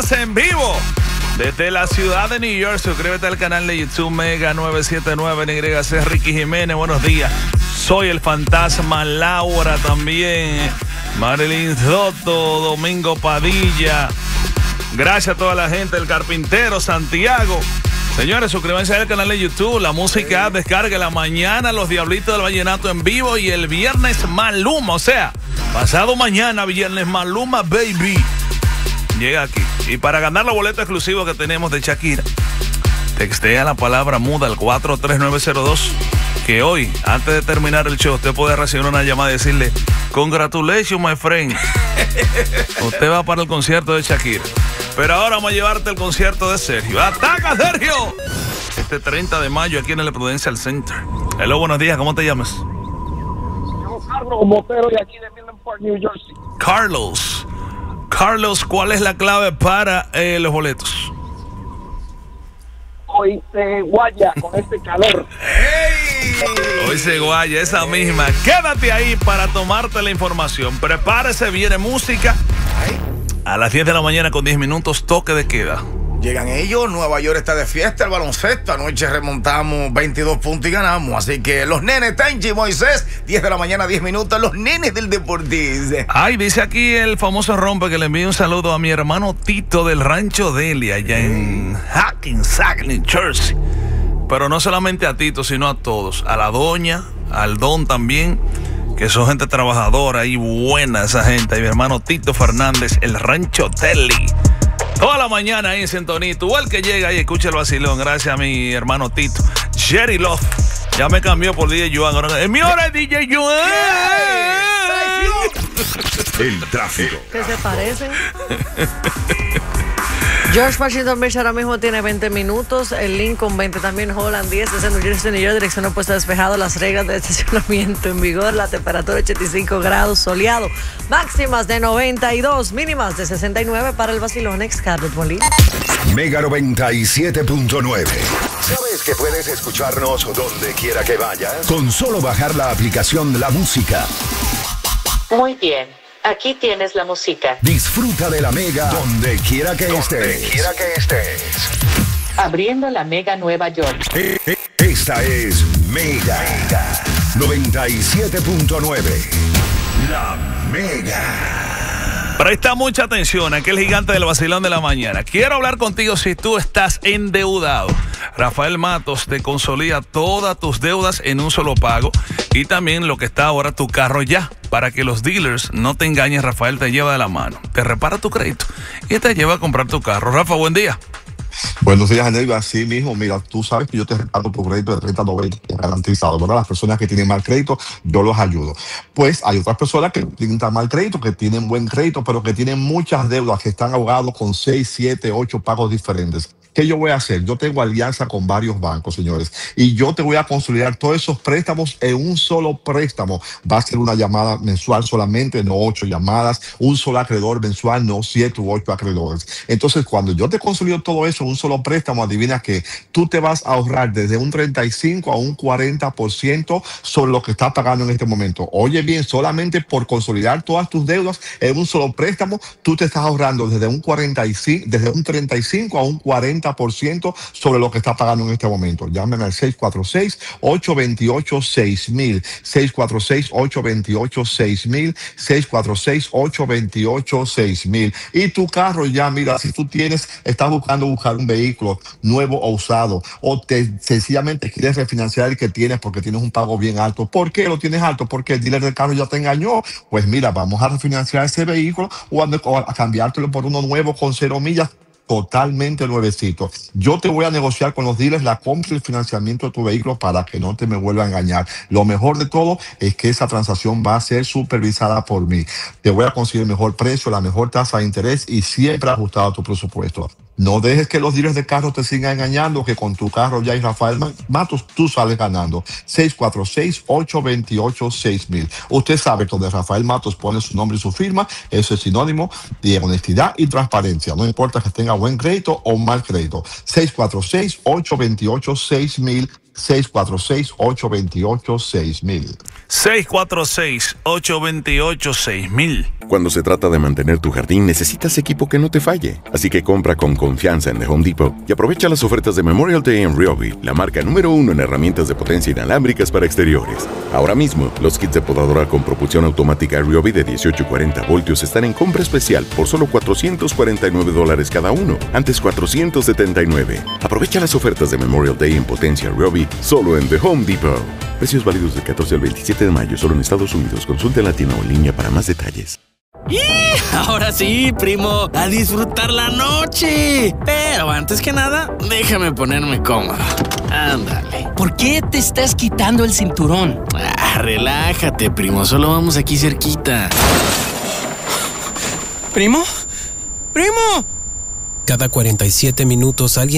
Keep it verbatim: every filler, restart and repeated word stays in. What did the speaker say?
Fantas en vivo desde la ciudad de New York. Suscríbete al canal de YouTube Mega nueve siete nueve en Y C. Ricky Jiménez, buenos días. Soy el fantasma. Laura también. Marilyn Soto, Domingo Padilla. Gracias a toda la gente. El Carpintero, Santiago. Señores, suscríbanse al canal de YouTube, la música app, descárguela. Mañana los Diablitos del Vallenato en vivo y el viernes Maluma, o sea, pasado mañana viernes Maluma, baby. Llega aquí. Y para ganar los boletos exclusivos que tenemos de Shakira, textea la palabra muda al cuatro tres nueve cero dos, que hoy, antes de terminar el show, usted puede recibir una llamada y decirle, congratulations, my friend. Usted va para el concierto de Shakira. Pero ahora vamos a llevarte al concierto de Sergio. ¡Ataca, Sergio! Este treinta de mayo aquí en el Prudential Center. Hello, buenos días, ¿cómo te llamas? Yo, Carlos Motero, y aquí de Midland Park, New Jersey. Carlos. Carlos, ¿cuál es la clave para eh, los boletos? Hoy se guaya con este calor. ¡Hey! Hoy se guaya, esa misma. Quédate ahí para tomarte la información. Prepárese, viene música. A las diez de la mañana con diez minutos, toque de queda. Llegan ellos, Nueva York está de fiesta, el baloncesto. Anoche remontamos veintidós puntos y ganamos. Así que los nenes, Tenchi, Moisés, diez de la mañana, diez minutos, los nenes del Deportivo. Ay, dice aquí el famoso Rompe que le envío un saludo a mi hermano Tito del Rancho Delia, allá en Hackensack, New Jersey. Pero no solamente a Tito, sino a todos. A la doña, al don también, que son gente trabajadora y buena esa gente. Y mi hermano Tito Fernández, el Rancho Deli. Toda la mañana ahí en sintonía. Tú el que llega ahí, escucha el vacilón. Gracias a mi hermano Tito. Jerry Love. Ya me cambió por D J Joan. Ahora es mi hora de D J Joan. El tráfico. ¿Qué se parecen? George Washington Beach ahora mismo tiene veinte minutos, el Lincoln veinte, también Holland diez, desde New Jersey, New York, dirección opuesta despejado, las reglas de estacionamiento en vigor, la temperatura ochenta y cinco grados, soleado, máximas de noventa y dos, mínimas de sesenta y nueve para el vacilón ex Carlos Molina. Mega noventa y siete punto nueve. ¿Sabes que puedes escucharnos donde quiera que vayas? Con solo bajar la aplicación La Música. Muy bien. Aquí tienes la música. Disfruta de la Mega donde quiera que estés. Donde quiera que estés. Abriendo la Mega Nueva York. Eh, eh, esta es Mega, Mega noventa y siete punto nueve. La Mega. Presta mucha atención, aquel gigante del vacilón de la mañana. Quiero hablar contigo si tú estás endeudado. Rafael Matos te consolida todas tus deudas en un solo pago y también lo que está ahora tu carro ya. Para que los dealers no te engañen, Rafael te lleva de la mano, te repara tu crédito y te lleva a comprar tu carro. Rafa, buen día. Buenos días, Anel. Así mismo, mira, tú sabes que yo te reparo tu crédito de treinta a noventa garantizado, ¿verdad? Las personas que tienen mal crédito, yo los ayudo. Pues hay otras personas que tienen tan mal crédito, que tienen buen crédito, pero que tienen muchas deudas, que están ahogados con seis, siete, ocho pagos diferentes. ¿Qué yo voy a hacer? Yo tengo alianza con varios bancos, señores, y yo te voy a consolidar todos esos préstamos en un solo préstamo. Va a ser una llamada mensual solamente, no ocho llamadas, un solo acreedor mensual, no siete u ocho acreedores. Entonces, cuando yo te consolido todo eso en un solo préstamo, adivina que tú te vas a ahorrar desde un treinta y cinco a un cuarenta por ciento sobre lo que estás pagando en este momento. Oye bien, solamente por consolidar todas tus deudas en un solo préstamo, tú te estás ahorrando desde un cuarenta y cinco, desde un treinta y cinco a un cuarenta por ciento sobre lo que está pagando en este momento. Llámenme al seis cuatro seis, ocho dos ocho, seis mil, seis cuatro seis, ocho dos ocho, seis mil, seis cuatro seis, ocho dos ocho, seis mil. Y tu carro ya, mira, si tú tienes, estás buscando buscar un vehículo nuevo o usado, o te sencillamente quieres refinanciar el que tienes porque tienes un pago bien alto. ¿Por qué lo tienes alto? Porque el dealer del carro ya te engañó. Pues mira, vamos a refinanciar ese vehículo o a, a cambiártelo por uno nuevo con cero millas, totalmente nuevecito. Yo te voy a negociar con los dealers la compra y el financiamiento de tu vehículo para que no te me vuelva a engañar. Lo mejor de todo es que esa transacción va a ser supervisada por mí. Te voy a conseguir el mejor precio, la mejor tasa de interés y siempre ajustado a tu presupuesto. No dejes que los dealers de carro te sigan engañando, que con tu carro ya y Rafael Matos tú sales ganando. seis cuatro seis, ocho dos ocho, seis mil. Usted sabe que donde Rafael Matos pone su nombre y su firma, eso es sinónimo de honestidad y transparencia. No importa que tenga buen crédito o mal crédito. seis cuatro seis, ocho dos ocho, seis mil. seis cuatro seis, ocho dos ocho, seis mil. seis cuatro seis, ocho dos ocho, seis mil. Cuando se trata de mantener tu jardín, necesitas equipo que no te falle. Así que compra con confianza en The Home Depot y aprovecha las ofertas de Memorial Day en Ryobi, la marca número uno en herramientas de potencia inalámbricas para exteriores. Ahora mismo, los kits de podadora con propulsión automática Ryobi de dieciocho y cuarenta voltios están en compra especial por solo cuatrocientos cuarenta y nueve dólares cada uno, antes cuatrocientos setenta y nueve. Aprovecha las ofertas de Memorial Day en potencia Ryobi solo en The Home Depot. Precios válidos del catorce al veintisiete de mayo solo en Estados Unidos. Consulte en la tienda o en línea para más detalles. ¡Y! Ahora sí, primo, a disfrutar la noche. Pero antes que nada, déjame ponerme cómodo. Ándale. ¿Por qué te estás quitando el cinturón? Ah, relájate, primo, solo vamos aquí cerquita. ¿Primo? ¡Primo! Cada cuarenta y siete minutos alguien